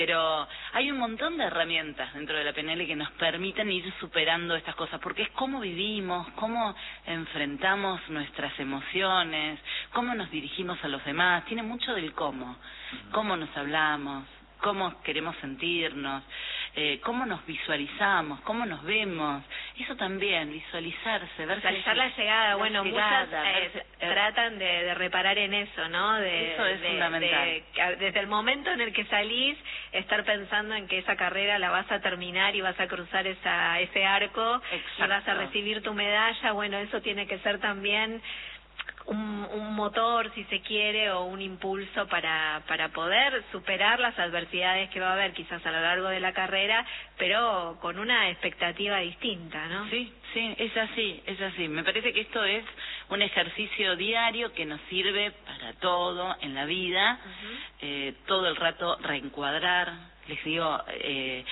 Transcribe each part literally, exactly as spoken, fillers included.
Pero hay un montón de herramientas dentro de la P N L que nos permiten ir superando estas cosas, porque es cómo vivimos, cómo enfrentamos nuestras emociones, cómo nos dirigimos a los demás, tiene mucho del cómo, cómo nos hablamos, cómo queremos sentirnos, eh, cómo nos visualizamos, cómo nos vemos, eso también, visualizarse, verse... Visualizar la llegada, la bueno, llegada, muchas eh, verse, eh, tratan de, de reparar en eso, ¿no? De, eso es de, fundamental. De, desde el momento en el que salís, estar pensando en que esa carrera la vas a terminar y vas a cruzar esa ese arco, exacto, y vas a recibir tu medalla, bueno, eso tiene que ser también... Un, un motor, si se quiere, o un impulso para para poder superar las adversidades que va a haber quizás a lo largo de la carrera, pero con una expectativa distinta, ¿no? Sí, sí, es así, es así. Me parece que esto es un ejercicio diario que nos sirve para todo en la vida, uh-huh. eh, todo el rato reencuadrar, les digo... Eh,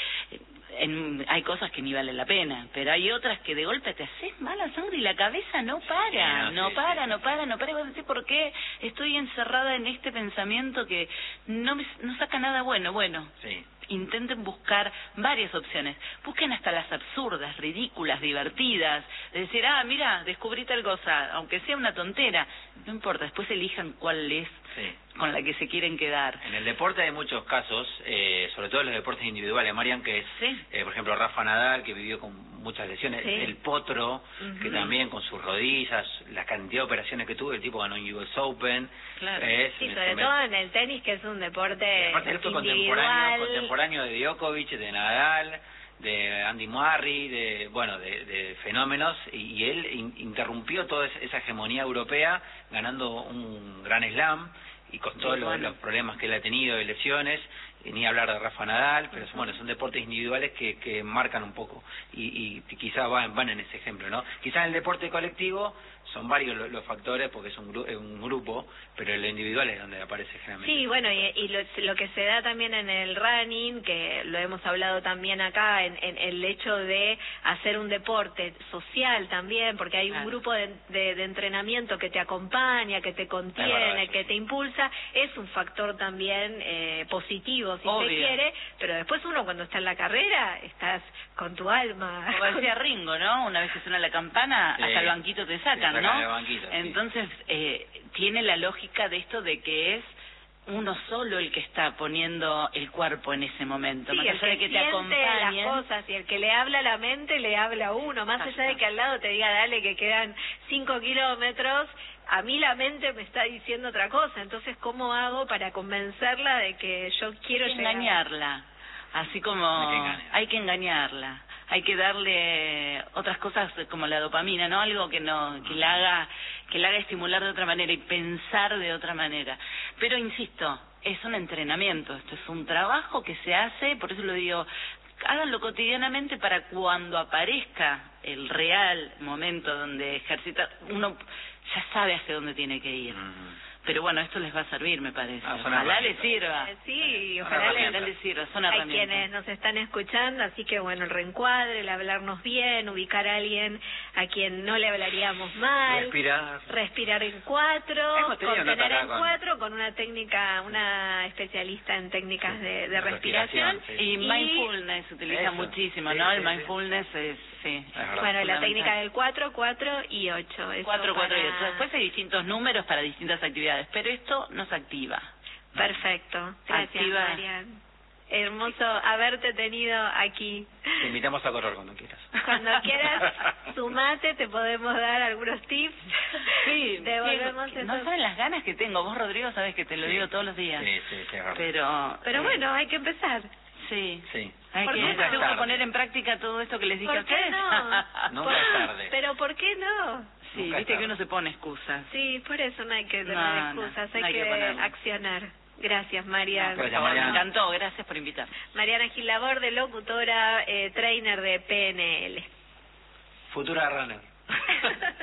En, hay cosas que ni valen la pena, pero hay otras que de golpe te haces mala sangre y la cabeza no para, sí, no, no sí, para, sí, no para, no para, y vos decís, ¿por qué estoy encerrada en este pensamiento que no me, no saca nada bueno? Bueno, sí. Intenten buscar varias opciones, busquen hasta las absurdas, ridículas, divertidas, de decir, ah, mira, descubrí tal cosa, aunque sea una tontera, no importa, después elijan cuál es sí. con la que se quieren quedar. En el deporte hay muchos casos, eh, sobre todo en los deportes individuales, Marian, que es, sí. eh, por ejemplo, Rafa Nadal, que vivió con muchas lesiones, sí. el Potro, uh-huh. que también con sus rodillas, la cantidad de operaciones que tuvo, el tipo ganó un U S Open. Claro. Eh, sí, sobre me... todo en el tenis, que es un deporte aparte, él fue contemporáneo, contemporáneo de Djokovic, de Nadal, de Andy Murray, de bueno, de, de fenómenos, y, y él in, interrumpió toda esa hegemonía europea ganando un gran slam y con todos los, los problemas que él ha tenido de lesiones, y ni hablar de Rafa Nadal, pero uh-huh. bueno, son deportes individuales que, que marcan un poco y, y quizás van, van en ese ejemplo, ¿no? Quizás en el deporte colectivo son varios los, los factores porque es un, gru un grupo, pero en lo individual es donde aparece generalmente. Sí, bueno, y, y lo, lo que se da también en el running, que lo hemos hablado también acá, en, en el hecho de hacer un deporte social también, porque hay un claro. grupo de, de, de entrenamiento que te acompaña, que te contiene, verdad, que te impulsa, es un factor también eh, positivo, si Obvio. se quiere, pero después uno cuando está en la carrera, estás con tu alma. Como decía Ringo, ¿no? Una vez que suena la campana, sí. hasta el banquito te sacan, sí, ¿no? Banquito, Entonces, sí. eh, tiene la lógica de esto de que es uno solo el que está poniendo el cuerpo en ese momento. Sí, más el allá que de que te siente acompañen, las cosas, y el que le habla a la mente, le habla a uno. Más allá de que al lado te diga, dale, que quedan cinco kilómetros, a mí la mente me está diciendo otra cosa. Entonces, ¿cómo hago para convencerla de que yo quiero hay que llegar? engañarla, así como hay que, hay que engañarla. Hay que darle otras cosas como la dopamina, ¿no? Algo que no que la haga que la haga estimular de otra manera y pensar de otra manera. Pero insisto, es un entrenamiento, esto es un trabajo que se hace, por eso lo digo, háganlo cotidianamente para cuando aparezca el real momento donde ejercita, uno ya sabe hacia dónde tiene que ir. Uh-huh. Pero bueno, esto les va a servir, me parece. Ah, ojalá les sirva. Eh, sí, ojalá les, les sirva. Son Hay herramientas. quienes nos están escuchando, así que bueno, el reencuadre, el hablarnos bien, ubicar a alguien a quien no le hablaríamos mal. Respirar. Respirar en cuatro, contener en con... cuatro, con una técnica, una especialista en técnicas sí, de, de respiración. respiración sí. Y mindfulness se utiliza Eso. muchísimo, sí, ¿no? Sí, el mindfulness sí. es... Sí, es bueno, la técnica del cuatro, cuatro y ocho. cuatro, cuatro y ocho. Después hay distintos números para distintas actividades, pero esto nos activa. Perfecto. Gracias, activa. Marian. Hermoso haberte tenido aquí. Te invitamos a correr cuando quieras. Cuando quieras, sumate, te podemos dar algunos tips. Sí, Devolvemos sí, esos... no saben las ganas que tengo. Vos, Rodrigo, sabes que te lo sí. digo todos los días. Sí, sí, sí, pero, pero eh, bueno, hay que empezar. Sí, sí. Hay que, no? tengo que poner en práctica todo esto que les dije a ustedes. ¿Por qué no? Nunca es tarde. Pero ¿por qué no? Sí, Nunca viste que uno se pone excusas. Sí, por eso no hay que tener no, excusas, no, hay, no hay que, que accionar. Gracias, Marian. No, gracias, Marian. Me encantó, gracias por invitarme. Mariana Gil Laborde, locutora, eh, trainer de P N L. Futura runner.